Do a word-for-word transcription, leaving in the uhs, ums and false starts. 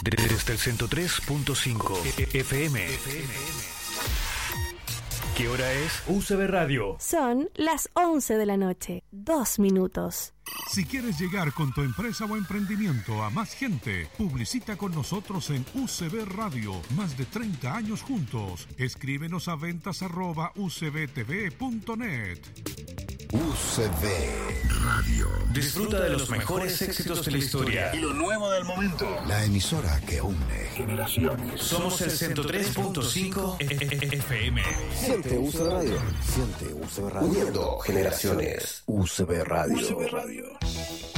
Desde el ciento tres punto cinco F M. ¿Qué hora es? U C B Radio. Son las once de la noche, dos minutos. Si quieres llegar con tu empresa o emprendimiento a más gente, publicita con nosotros en U C B Radio. Más de treinta años juntos. Escríbenos a ventas arroba u c b t v punto net. U C B Radio. Disfruta de los mejores éxitos de la historia y lo nuevo del momento. La emisora que une generaciones. Somos el ciento tres punto cinco F M. Siente U C B Radio. Siente U C B Radio. Uniendo generaciones. U C B Radio. U C B Radio.